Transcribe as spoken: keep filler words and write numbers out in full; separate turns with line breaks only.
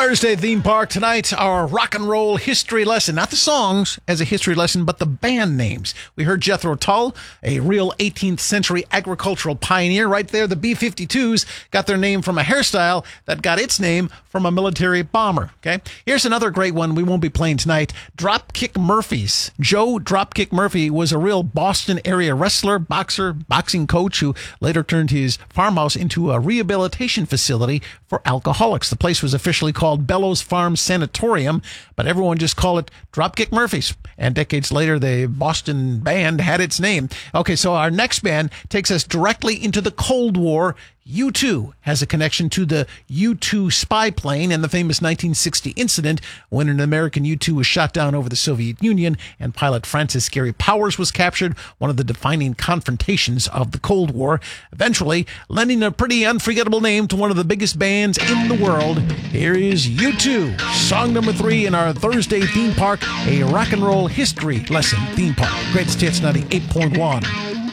Thursday theme park tonight, our rock and roll history lesson. Not the songs as a history lesson, but the band names. We heard Jethro Tull, a real eighteenth century agricultural pioneer. Right there, the B fifty-twos got their name from a hairstyle that got its name from a military bomber. Okay, here's another great one we won't be playing tonight. Dropkick Murphys. Joe Dropkick Murphy was a real Boston area wrestler, boxer, boxing coach who later turned his farmhouse into a rehabilitation facility for alcoholics. The place was officially called Bellows Farm Sanatorium, but everyone just called it Dropkick Murphys. And decades later, the Boston band had its name. Okay, so our next band takes us directly into the Cold War. U two has a connection to the U two spy plane and the famous nineteen sixty incident when an American U two was shot down over the Soviet Union and pilot Francis Gary Powers was captured, one of the defining confrontations of the Cold War, eventually lending a pretty unforgettable name to one of the biggest bands in the world. Here is U two, song number three in our Thursday theme park, a rock and roll history lesson theme park. Greatest Hits ninety-eight point one.